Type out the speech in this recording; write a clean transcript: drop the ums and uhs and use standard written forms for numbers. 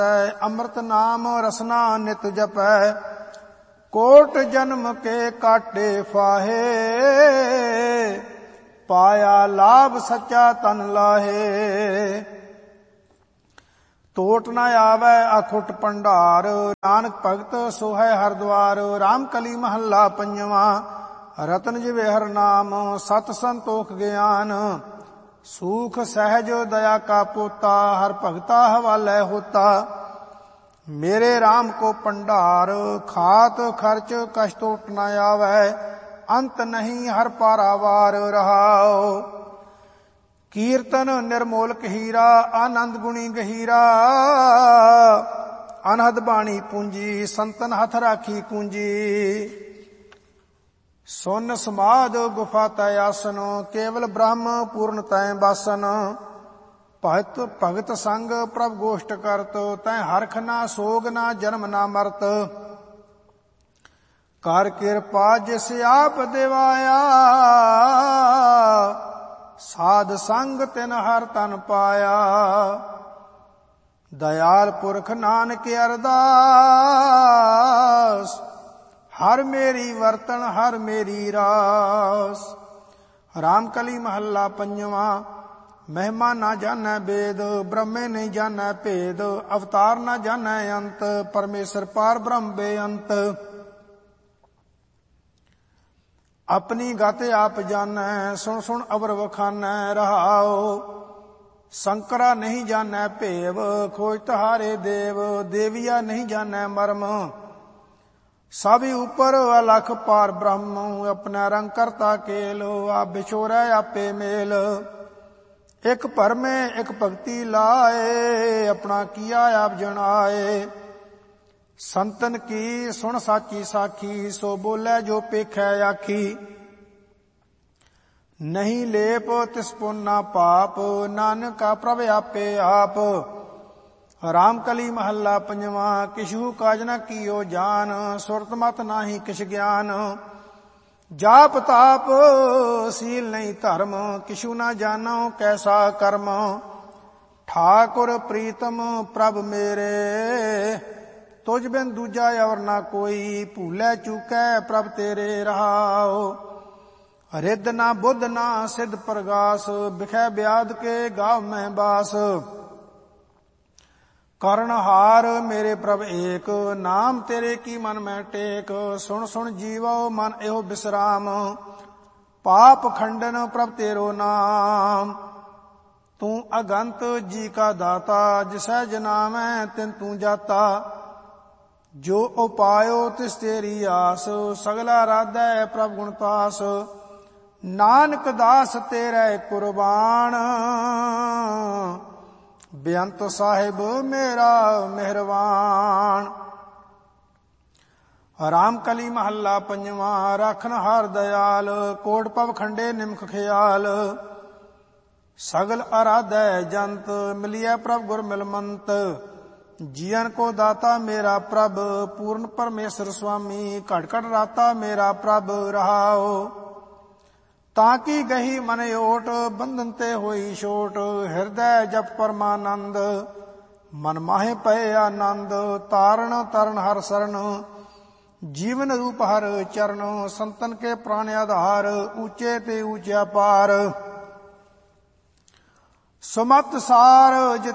ਅੰਮ੍ਰਿਤ ਨਾਮ ਰਸਨਾ ਨਿਤ ਜਪੈ। ਕੋਟ ਜਨਮ ਕੇ ਕਾਟੇ ਫਾਹੇ, ਪਾਇਆ ਲਾਭ ਸੱਚਾ ਤਨ ਲਾਹੇ। ਟੋਟ ਨ ਆਵੈ ਅਖੁੱਟ ਭੰਡਾਰ, ਨਾਨਕ ਭਗਤ ਸੋਹੈ ਹਰਿ ਦੁਆਰ। ਰਾਮ ਕਲੀ ਮਹੱਲਾ ਪੰਜਵਾਂ। ਰਤਨ ਜਿਵੇ ਹਰਿ ਨਾਮ, ਸਤ ਸੰਤੋਖ ਗਿਆਨ। ਸੂਖ ਸਹਿਜ ਦਇਆ ਕਾ ਪੋਤਾ, ਹਰ ਭਗਤਾ ਹਵਾਲੇ ਹੋਤਾ। ਮੇਰੇ ਰਾਮ ਕੋ ਭੰਡਾਰ, ਖਾਤ ਖਰਚ ਕਛ ਟੋਟ ਨ ਆਵੈ। ਅੰਤ ਨਹੀਂ ਹਰ ਪਾਰਾਵਾਰ ਰਹਾਉ। ਕੀਰਤਨ ਨਿਰਮੋਲਕ ਹੀਰਾ, ਆਨੰਦ ਗੁਣੀ ਗਹੀਰਾ। ਅਨਹਦ ਬਾਣੀ ਪੂੰਜੀ, ਸੰਤਨ ਹੱਥ ਰਾਖੀ ਕੂੰਜੀ। ਸੁਨ ਸਮਾਧ ਗੁਫਾ ਤੈ ਆਸਨ, ਕੇਵਲ ਬ੍ਰਹਮ ਪੂਰਨ ਤੈ ਬਾਸਨ। ਭਗਤ ਸੰਗ ਪ੍ਰਭ ਗੋਸ਼ਟ ਕਰਤ, ਤੈ ਹਰਖ ਨਾ ਸੋਗ ਨਾ ਜਨਮ ਨਾ ਮਰਤ। ਕਰ ਕਿਰਪਾ ਜਿਸ ਆਪ ਦਿਵਾਇਆ, ਸਾਧ ਸੰਗ ਤਿਨ ਹਰ ਤਨ ਪਾਇਆ। ਦਇਆਲ ਪੁਰਖ ਨਾਨਕ ਅਰਦਾਸ, ਹਰ ਮੇਰੀ ਵਰਤਨ ਹਰ ਮੇਰੀ ਰਾਸ। ਰਾਮ ਕਲੀ ਮਹੱਲਾ ਪੰਜਵਾਂ। ਮਹਿਮਾ ਨਾ ਜਾਣੈ ਬੇਦ, ਬ੍ਰਹਮੇ ਨਹੀਂ ਜਾਣੈ ਭੇਦ। ਅਵਤਾਰ ਨਾ ਜਾਣੈ ਅੰਤ, ਪਰਮੇਸ਼ਰ ਪਾਰ ਬ੍ਰਹਮ ਬੇਅੰਤ। ਆਪਣੀ ਗਤ ਆਪ ਜਾਣੈ, ਸੁਣ ਸੁਣ ਅਵਰ ਵਖਾਨੈ ਰਹਾਉ। ਸੰਕਰਾ ਨਹੀਂ ਜਾਣੈ ਭੇਵ, ਖੋਜ ਤੁਹਾਰੇ ਦੇਵ। ਦੇਵੀਆ ਨਹੀਂ ਜਾਣੈ ਮਰਮ, ਸਭ ਉਪਰ ਅਲਖ ਪਾਰ ਬ੍ਰਹਮ। ਆਪਣਾ ਰੰਗ ਕਰਤਾ ਕੇਲ, ਆਪ ਵਿਛੋਰੈ ਆਪੇ ਮੇਲ। ਇਕ ਭਰਮੇ ਇਕ ਭਗਤੀ ਲਾਏ, ਆਪਣਾ ਕੀਆ ਆਪ ਜਣਾਏ। ਸੰਤਨ ਕੀ ਸੁਣ ਸਾਚੀ ਸਾਖੀ, ਸੋ ਬੋਲੇ ਜੋ ਪੇਖੈ ਆਖੀ। ਨਹੀਂ ਲੇਪ ਤਿਸ ਪੁਨ ਨਾ ਪਾਪ, ਨਾਨਕਾ ਪ੍ਰਭ ਆਪੇ ਆਪ। ਰਾਮ ਕਲੀ ਮਹੱਲਾ ਪੰਜਵਾਂ। ਕਿਛੂ ਕਾਜ ਨ ਕੀਓ ਜਾਨ, ਸੁਰਤ ਮਤ ਨਾਹੀ ਕਿਛ ਗਿਆਨ। ਜਾਪ ਤਾਪ ਸੀਲ ਨਹੀਂ ਧਰਮ, ਕਿਛੂ ਨਾ ਜਾਨੋ ਕੈਸਾ ਕਰਮ। ਠਾਕੁਰ ਪ੍ਰੀਤਮ ਪ੍ਰਭ ਮੇਰੇ, ਤੁਝ ਬਿਨ ਦੂਜਾ ਅਵਰ ਨਾ ਕੋਈ। ਭੂਲੇ ਚੂਕੈ ਪ੍ਰਭ ਤੇਰੇ ਰਹਾਉ। ਰਿੱਧ ਨਾ ਬੁੱਧ ਨਾ ਸਿੱਧ ਪ੍ਰਗਾਸ, ਬਿਖੈ ਬਿਆਦ ਕੇ ਗਾਵ ਮੈਂ ਬਾਸ। ਕਰਨ ਹਾਰ ਮੇਰੇ ਪ੍ਰਭ ਏਕ, ਨਾਮ ਤੇਰੇ ਕੀ ਮਨ ਮੈਂ ਟੇਕ। ਸੁਣ ਸੁਣ ਜੀਵੋ ਮਨ ਇਹੋ ਬਿਸਰਾਮ, ਪਾਪ ਖੰਡਨ ਪ੍ਰਭ ਤੇਰੋ ਨਾਮ। ਤੂੰ ਅਗੰਤ ਜੀ ਕਾ ਦਾਤਾ, ਜਿਸੈ ਜਨਾਮੈ ਤਿਨ ਤੂੰ ਜਾਤਾ। ਜੋ ਉਪਾਇਓ ਤਿਸ ਤੇਰੀ ਆਸ, ਸਗਲਾ ਰਾਧੈ ਪ੍ਰਭ ਗੁਣ ਪਾਸ। ਨਾਨਕ ਦਾਸ ਤੇਰੇ ਕੁਰਬਾਨ, ਬੇਅੰਤ ਸਾਹਿਬ ਮੇਰਾ ਮਿਹਰਬਾਨ। ਰਾਮ ਕਲੀ ਮਹੱਲਾ ਪੰਜਵਾਂ। ਰਾਖਨ ਹਾਰ ਦਇਆਲ, ਕੋਟ ਪਵ ਖੰਡੇ ਨਿਮਖ ਖਿਆਲ। ਸਗਲ ਅਰਾਧੈ ਜੰਤ, ਮਿਲਿਐ ਪ੍ਰਭ ਗੁਰ ਮਿਲਮੰਤ। ਜੀਵਨ ਕੋ ਦਾਤਾ ਮੇਰਾ ਪ੍ਰਭ, ਪੂਰਨ ਪਰਮੇਸ਼ਰ ਸੁਆਮੀ। ਘਟ ਘਟ ਰਾਤਾ ਮੇਰਾ ਪ੍ਰਭ ਰਹਾਉ। ਤਾਂ ਕੀ ਗਹੀ ਮਨ ਓਟ, ਬੰਧਨ ਤੇ ਹੋਈ ਛੋਟ। ਹਿਰਦੈ ਜਪ ਪਰਮਾਨੰਦ, ਮਨ ਮਾਹੇ ਪਏ ਆਨੰਦ। ਤਾਰਨ ਤਰਨ ਹਰ ਸਰਣ, ਜੀਵਨ ਰੂਪ ਹਰ ਚਰਨ। ਸੰਤਨ ਕੇ ਪ੍ਰਾਣ ਆਧਾਰ, ਊਚੇ ਤੇ ਊਚਾ ਪਾਰ। ਸੁਮਤ ਸਾਰ